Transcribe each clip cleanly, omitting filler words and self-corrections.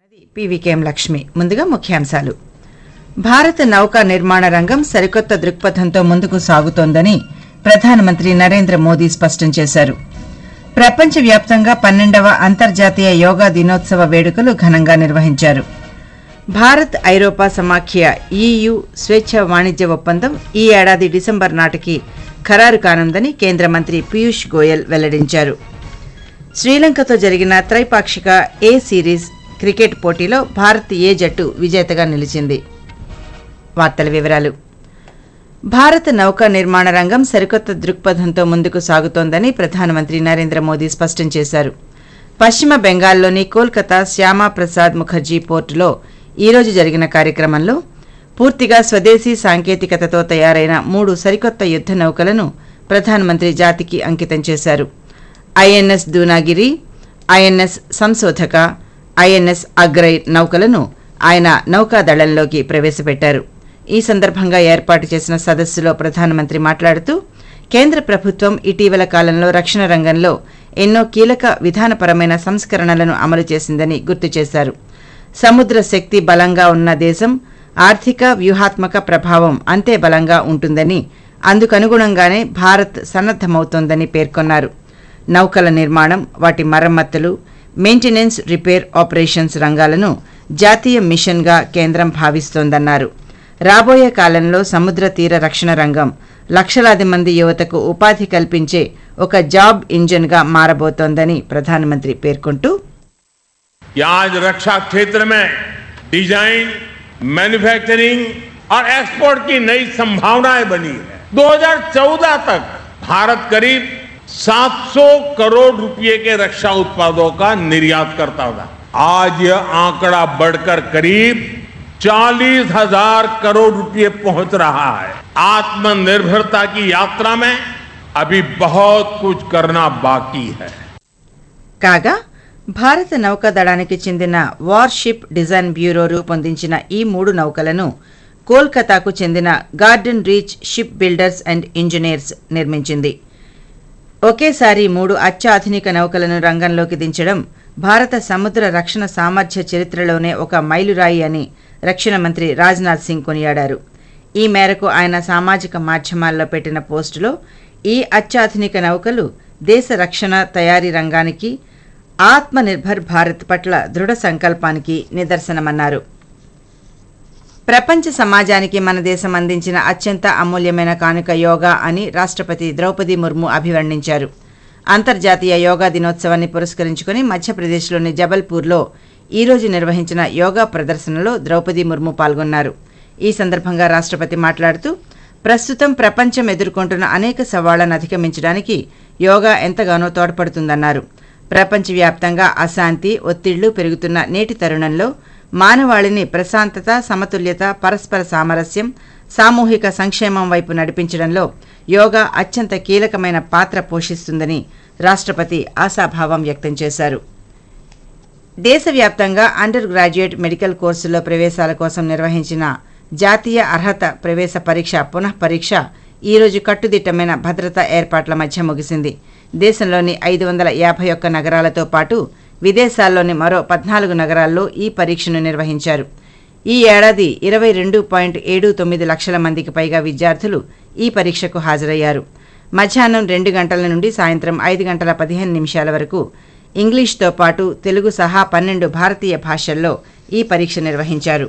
PVKM Lakshmi. ముందుగా ముఖ్యాంశాలు. భారత నౌకా నిర్మాణ రంగం సరికొత్త దృక్పథంతో ముందుకు సాగుతోందని ప్రధానమంత్రి నరేంద్ర మోదీ స్పష్టం చేశారు. ప్రపంచవ్యాప్తంగా 12వ అంతర్జాతీయ యోగా దినోత్సవ వేడుకలు ఘనంగా నిర్వహించారు. భారత్ ఐరోపా సమాఖ్య ఈయూ స్వేచ్ఛ వాణిజ్య ఒప్పందం ఈ ఏడాది డిసెంబర్ నాటికి ఖరారు కానుందని కేంద్ర మంత్రి పీయూష్ గోయల్ వెల్లడించారు. శ్రీలంకతో జరిగిన త్రైపాక్షిక ఏ సిరీస్ క్రికెట్ పోటీలో భారత్ ఏ జట్టు విజేతగా నిలిచింది. వార్తల వివరాలు. భారత నౌకా నిర్మాణ రంగం సరికొత్త దృక్పథంతో ముందుకు సాగుతోందని ప్రధానమంత్రి నరేంద్ర మోదీ స్పష్టం చేశారు. పశ్చిమ బెంగాల్లోని కోల్కతా శ్యామాప్రసాద్ ముఖర్జీ పోర్టులో ఈరోజు జరిగిన కార్యక్రమంలో పూర్తిగా స్వదేశీ సాంకేతికతతో తయారైన 3 సరికొత్త యుద్ధ నౌకలను ప్రధానమంత్రి జాతికి అంకితం చేశారు. INS Dunagiri, INS సంశోధక, INS agree నౌకలను ఆయన నౌకాదళంలోకి ప్రవేశపెట్టారు. ఈ సందర్భంగా ఏర్పాటు చేసిన సదస్సులో ప్రధానమంత్రి మాట్లాడుతూ కేంద్ర ప్రభుత్వం ఇటీవల కాలంలో రక్షణ రంగంలో ఎన్నో కీలక విధానపరమైన సంస్కరణలను అమలు చేసిందని గుర్తు చేశారు. సముద్ర శక్తి బలంగా ఉన్న దేశం ఆర్థిక వ్యూహాత్మక ప్రభావం అంతే బలంగా ఉంటుందని, అందుకనుగుణంగానే భారత్ సన్నద్దమవుతోందని పేర్కొన్నారు. నౌకల నిర్మాణం, వాటి మరమ్మతులు, మెయింటెనెన్స్, రిపేర్, ఆపరేషన్స్ రంగాలను జాతీయ మిషన్గా కేంద్రం భావిస్తోందన్నారు. రాబోయే కాలంలో సముద్ర తీర రక్షణ రంగం లక్షలాది మంది యువతకు ఉపాధి కల్పించే ఒక జాబ్ ఇంజిన్గా మారబోతోందని ప్రధానమంత్రి పేర్కొంటూ आज रक्षा क्षेत्र में डिजाइन, मैन्युफैक्चरिंग और एक्सपोर्ट की नई संभावनाएं बनी है. 2014 तक भारत करीब 700 करोड़ रुपए के रक्षा उत्पादों का निर्यात करता था. आज यह आंकड़ा बढ़कर करीब 40,000 करोड़ रुपए पहुंच रहा है. आत्मनिर्भरता की यात्रा में अभी बहुत कुछ करना बाकी है. కాగా భారత నౌకాదళానికి చెందిన వార్షిప్ డిజైన్ బ్యూరో రూపొందించిన ఈ 3 నౌకలను కోల్కతాకు చెందిన garden reach ship builders and engineers నిర్మించింది. ఒకేసారి 3 అత్యాధునిక నౌకలను రంగంలోకి దించడం భారత సముద్ర రక్షణ సామర్థ్య చరిత్రలోనే ఒక మైలురాయి అని రక్షణ మంత్రి రాజ్నాథ్ సింగ్ కొనియాడారు. ఈ మేరకు ఆయన సామాజిక మాధ్యమాల్లో పెట్టిన పోస్టులో ఈ అత్యాధునిక నౌకలు దేశ రక్షణ తయారీ రంగానికి, ఆత్మనిర్భర్ భారత్ పట్ల దృఢ సంకల్పానికి నిదర్శనమన్నారు. ప్రపంచ సమాజానికి మన దేశం అందించిన అత్యంత అమూల్యమైన కానుక యోగా అని రాష్ట్రపతి ద్రౌపది ముర్ము అభివర్ణించారు. అంతర్జాతీయ యోగా దినోత్సవాన్ని పురస్కరించుకుని మధ్యప్రదేశ్లోని జబల్పూర్లో ఈరోజు నిర్వహించిన యోగా ప్రదర్శనలో ద్రౌపది ముర్ము పాల్గొన్నారు. ఈ సందర్భంగా రాష్ట్రపతి మాట్లాడుతూ ప్రస్తుతం ప్రపంచం ఎదుర్కొంటున్న అనేక సవాళ్లను అధిగమించడానికి యోగా ఎంతగానో తోడ్పడుతుందన్నారు. ప్రపంచవ్యాప్తంగా అశాంతి, ఒత్తిళ్లు పెరుగుతున్న నేటి తరుణంలో మానవాళిని ప్రశాంతత, సమతుల్యత, పరస్పర సామరస్యం, సామూహిక సంక్షేమం వైపు నడిపించడంలో యోగా అత్యంత కీలకమైన పాత్ర పోషిస్తుందని రాష్ట్రపతి ఆశాభావం వ్యక్తం చేశారు. దేశవ్యాప్తంగా అండర్ గ్రాడ్యుయేట్ మెడికల్ కోర్సుల్లో ప్రవేశాల కోసం నిర్వహించిన జాతీయ అర్హత ప్రవేశ పరీక్ష పునఃపరీక్ష ఈరోజు కట్టుదిట్టమైన భద్రతా ఏర్పాట్ల మధ్య ముగిసింది. దేశంలోని 551 నగరాలతో పాటు విదేశాల్లోని మరో 14 నగరాల్లో ఈ పరీక్షను నిర్వహించారు. ఈ ఏడాది 22.79 లక్షల మందికి పైగా విద్యార్థులు ఈ పరీక్షకు హాజరయ్యారు. మధ్యాహ్నం 2 గంటల నుండి సాయంత్రం 5 గంటల 15 నిమిషాల వరకు ఇంగ్లీష్తో పాటు తెలుగు సహా 12 భారతీయ భాషల్లో ఈ పరీక్ష నిర్వహించారు.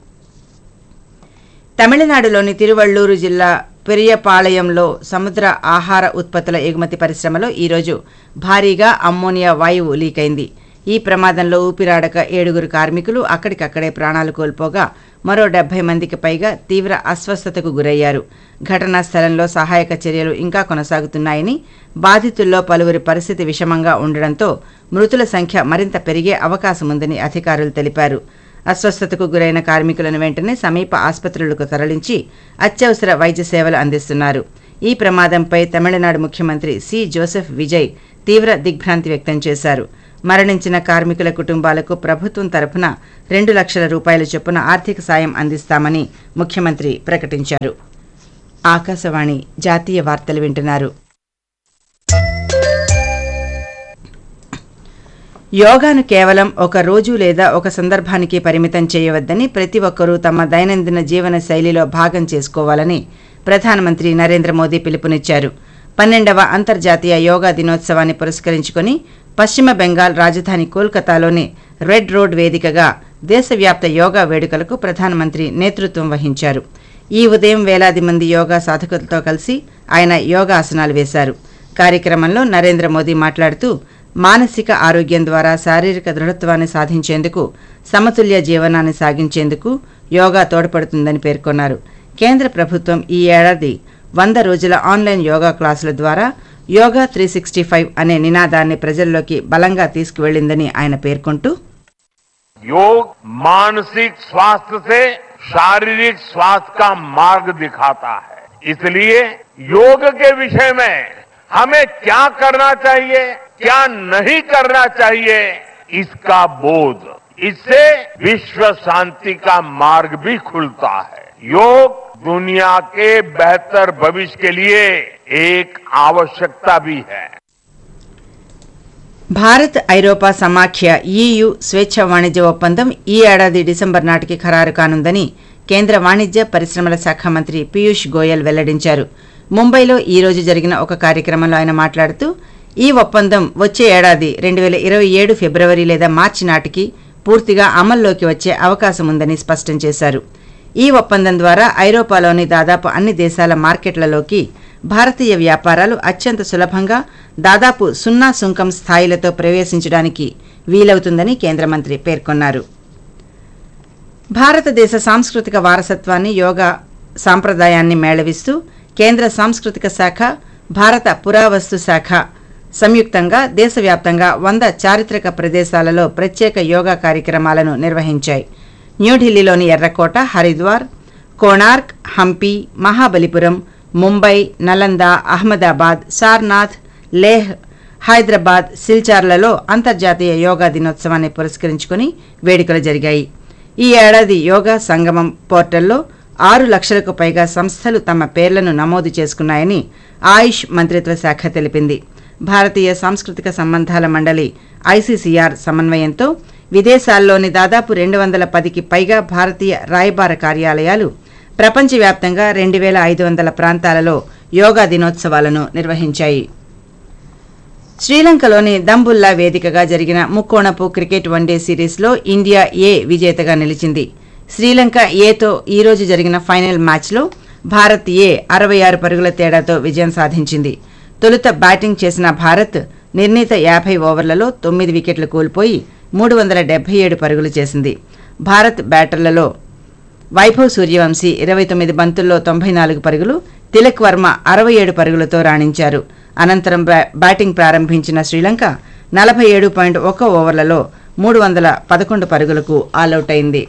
తమిళనాడులోని తిరువళ్లూరు జిల్లా పెరియపాళయంలో సముద్ర ఆహార ఉత్పత్తుల ఎగుమతి పరిశ్రమలో ఈరోజు భారీగా అమ్మోనియా వాయువు లీకైంది. ఈ ప్రమాదంలో ఊపిరాడక 7 కార్మికులు అక్కడికక్కడే ప్రాణాలు కోల్పోగా మరో 70 మందికి పైగా తీవ్ర అస్వస్థతకు గురయ్యారు. ఘటనా స్థలంలో సహాయక చర్యలు ఇంకా కొనసాగుతున్నాయని, బాధితుల్లో పలువురి పరిస్థితి విషమంగా ఉండడంతో మృతుల సంఖ్య మరింత పెరిగే అవకాశముందని అధికారులు తెలిపారు. అస్వస్థతకు గురైన కార్మికులను వెంటనే సమీప ఆసుపత్రులకు తరలించి అత్యవసర వైద్య సేవలు అందిస్తున్నారు. ఈ ప్రమాదంపై తమిళనాడు ముఖ్యమంత్రి సి జోసెఫ్ విజయ్ తీవ్ర దిగ్భ్రాంతి వ్యక్తం చేశారు. మరణించిన కార్మికుల కుటుంబాలకు ప్రభుత్వం తరఫున 2 లక్షల రూపాయల చొప్పున ఆర్థిక సాయం అందిస్తామని ముఖ్యమంత్రి ప్రకటించారు. ఆకాశవాణి జాతీయ వార్తలు వింటున్నారు. యోగాను కేవలం ఒక రోజు లేదా ఒక సందర్భానికి పరిమితం చేయవద్దని ప్రతి ఒక్కరూ తమ దైనందిన జీవన శైలిలో భాగం చేసుకోవాలని ప్రధానమంత్రి నరేంద్ర మోదీ పిలుపునిచ్చారు. 12వ అంతర్జాతీయ యోగా దినోత్సవాన్ని పురస్కరించుకుని పశ్చిమ బెంగాల్ రాజధాని కోల్కతాలోని రెడ్ రోడ్ వేదికగా దేశవ్యాప్త యోగా వేడుకలకు ప్రధానమంత్రి నేతృత్వం వహించారు. ఈ ఉదయం వేలాది మంది యోగా సాధకులతో కలిసి ఆయన యోగాసనాలు వేశారు. కార్యక్రమంలో నరేంద్ర మోదీ మాట్లాడుతూ మానసిక ఆరోగ్యం ద్వారా శారీరక దృఢత్వాన్ని సాధించేందుకు, సమతుల్య జీవనాన్ని సాగించేందుకు యోగా తోడ్పడుతుందని పేర్కొన్నారు. కేంద్ర ప్రభుత్వం ఈ ఏడాది 100 రోజుల ఆన్లైన్ యోగా క్లాసుల ద్వారా యోగా 365 అనే నినాదాన్ని ప్రజల్లోకి బలంగా తీసుకువెళ్లిందని ఆయన పేర్కొంటూ योग मानसिक स्वास्थ्य से शारीरिक स्वास्थ्य का मार्ग दिखाता है. इसलिए योग के विषय में हमें क्या करना चाहिए, क्या नहीं करना चाहिए, इसका बोध, इससे विश्व शांति का मार्ग भी खुलता है. योग दुनिया के बेहतर भविष्य के लिए एक आवश्यकता भी है. భారత్ ఐరోపా సమాఖ్య ఈయూ స్వేచ్ఛ వాణిజ్య ఒప్పందం ఈ ఏడాది డిసెంబర్ నాటికి ఖరారు కానుందని కేంద్ర వాణిజ్య పరిశ్రమల శాఖ మంత్రి పీయూష్ గోయల్ వెల్లడించారు. ముంబైలో ఈ రోజు జరిగిన ఒక కార్యక్రమంలో ఆయన మాట్లాడుతూ ఈ ఒప్పందం వచ్చే ఏడాది 2027 ఫిబ్రవరి లేదా మార్చి నాటికి పూర్తిగా అమల్లోకి వచ్చే అవకాశం ఉందని స్పష్టం చేశారు. ఈ ఒప్పందం ద్వారా ఐరోపాలోని దాదాపు అన్ని దేశాల మార్కెట్లలోకి భారతీయ వ్యాపారాలు అత్యంత సులభంగా దాదాపు 0 సుంకం స్థాయిలతో ప్రవేశించడానికి వీలవుతుందని కేంద్ర మంత్రి పేర్కొన్నారు. భారతదేశ సాంస్కృతిక వారసత్వాన్ని, యోగా సాంప్రదాయాన్ని మేళవిస్తూ కేంద్ర సాంస్కృతిక శాఖ, భారత పురావస్తు శాఖ సంయుక్తంగా దేశవ్యాప్తంగా 100 చారిత్రక ప్రదేశాలలో ప్రత్యేక యోగా కార్యక్రమాలను నిర్వహించాయి. న్యూఢిల్లీలోని ఎర్రకోట, హరిద్వార్, కోణార్క్, హంపి, మహాబలిపురం, ముంబై, నలంద, అహ్మదాబాద్, సార్నాథ్, లేహ్, హైదరాబాద్, సిల్చార్లలో అంతర్జాతీయ యోగా దినోత్సవాన్ని పురస్కరించుకుని వేడుకలు జరిగాయి. ఈ ఏడాది యోగా సంగమం పోర్టల్లో 6 లక్షలకు పైగా సంస్థలు తమ పేర్లను నమోదు చేసుకున్నాయని ఆయుష్ మంత్రిత్వ శాఖ తెలిపింది. భారతీయ సాంస్కృతిక సంబంధాల మండలి ఐసీసీఆర్ సమన్వయంతో విదేశాల్లోని దాదాపు 210కి పైగా భారతీయ రాయబార కార్యాలయాలు ప్రపంచవ్యాప్తంగా 2500 ప్రాంతాలలో యోగా దినోత్సవాలను నిర్వహించాయి. శ్రీలంకలోని దంబుల్లా వేదికగా జరిగిన ముక్కోణపు క్రికెట్ వన్డే సిరీస్లో ఇండియా ఏ విజేతగా నిలిచింది. శ్రీలంక ఏతో ఈ రోజు జరిగిన ఫైనల్ మ్యాచ్లో భారత్ ఏ 66 పరుగుల తేడాతో విజయం సాధించింది. తొలుత బ్యాటింగ్ చేసిన భారత్ నిర్ణీత 50 ఓవర్లలో 9 వికెట్లు కోల్పోయి 377 పరుగులు చేసింది. భారత్ బ్యాటర్లలో వైభవ్ సూర్యవంశీ 29 బంతుల్లో 94 పరుగులు, తిలక్ వర్మ 67 పరుగులతో రాణించారు. అనంతరం బ్యాటింగ్ ప్రారంభించిన శ్రీలంక 47.1 ఓవర్లలో 311 పరుగులకు ఆలౌట్ అయింది.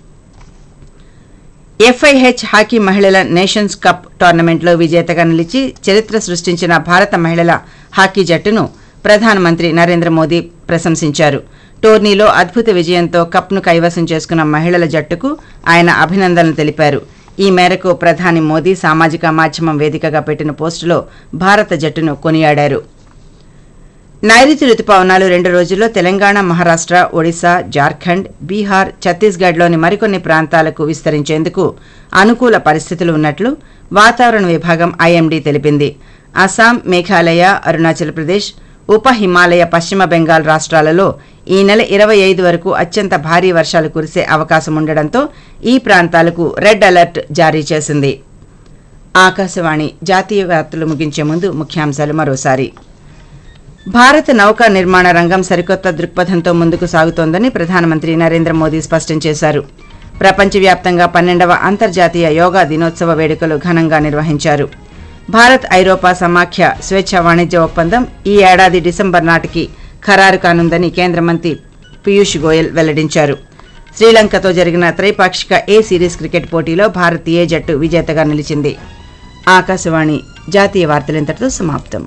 ఎఫ్ఐహెచ్ హాకీ మహిళల నేషన్స్ కప్ టోర్నమెంట్లో విజేతగా నిలిచి చరిత్ర సృష్టించిన భారత మహిళల హాకీ జట్టును ప్రధానమంత్రి నరేంద్ర మోదీ ప్రశంసించారు. టోర్నీలో అద్భుత విజయంతో కప్ను కైవసం చేసుకున్న మహిళల జట్టుకు ఆయన అభినందనలు తెలిపారు. ఈ మేరకు ప్రధాని మోదీ సామాజిక మాధ్యమం వేదికగా పెట్టిన పోస్టులో భారత జట్టును కొనియాడారు. నైరుతి రుతుపవనాలు 2 రోజుల్లో తెలంగాణ, మహారాష్ట్ర, ఒడిశా, జార్ఖండ్, బీహార్, ఛత్తీస్గఢ్లోని మరికొన్ని ప్రాంతాలకు విస్తరించేందుకు అనుకూల పరిస్థితులు ఉన్నట్లు వాతావరణ విభాగం ఐఎండీ తెలిపింది. అస్సాం, మేఘాలయ, అరుణాచల్ ప్రదేశ్, ఉప హిమాలయ, పశ్చిమ బెంగాల్ రాష్ట్రాలలో ఈ నెల 25 వరకు అత్యంత భారీ వర్షాలు కురిసే అవకాశం ఉండడంతో ఈ ప్రాంతాలకు రెడ్ అలర్ట్ జారీ చేసింది. ఆకాశవాణి జాతీయ వార్తలు ముగించే ముందు ముఖ్యాంశాలు మరోసారి. భారత నౌకా నిర్మాణ రంగం సరికొత్త దృక్పథంతో ముందుకు సాగుతోందని ప్రధానమంత్రి నరేంద్ర మోదీ స్పష్టం చేశారు. ప్రపంచవ్యాప్తంగా 12వ అంతర్జాతీయ యోగా దినోత్సవ వేడుకలు ఘనంగా నిర్వహించారు. భారత్ ఐరోపా సమాఖ్య స్వేచ్ఛ వాణిజ్య ఒప్పందం ఈ ఏడాది డిసెంబర్ నాటికి ఖరారు కానుందని కేంద్ర మంత్రి పీయూష్ గోయల్ వెల్లడించారు. శ్రీలంకతో జరిగిన త్రైపాక్షిక ఏ సిరీస్ క్రికెట్ పోటీలో భారత్ ఏ జట్టు విజేతగా నిలిచింది. ఆకాశవాణి జాతీయ వార్తలు ఇంతటితో సమాప్తం.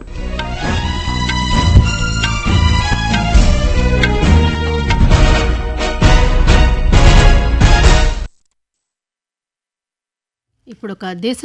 ఇప్పుడు ఒక దేశ